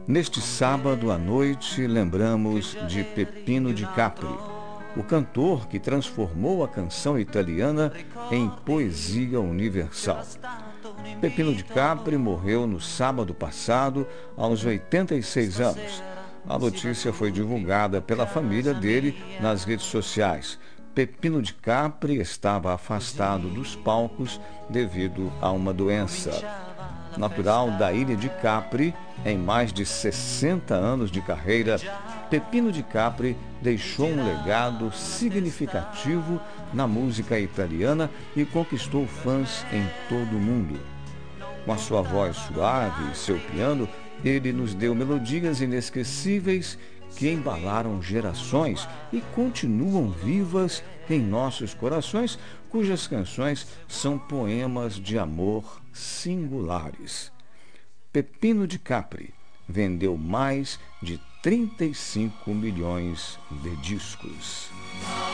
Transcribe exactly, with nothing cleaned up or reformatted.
Neste sábado à noite, lembramos de Peppino di Capri, o cantor que transformou a canção italiana em poesia universal. Peppino di Capri morreu no sábado passado, aos oitenta e seis anos. A notícia foi divulgada pela família dele nas redes sociais. Peppino di Capri estava afastado dos palcos devido a uma doença. Natural da ilha de Capri, em mais de sessenta anos de carreira, Peppino di Capri deixou um legado significativo na música italiana e conquistou fãs em todo o mundo. Com a sua voz suave e seu piano, ele nos deu melodias inesquecíveis que embalaram gerações e continuam vivas em nossos corações, cujas canções são poemas de amor singulares. Peppino di Capri vendeu mais de trinta e cinco milhões de discos.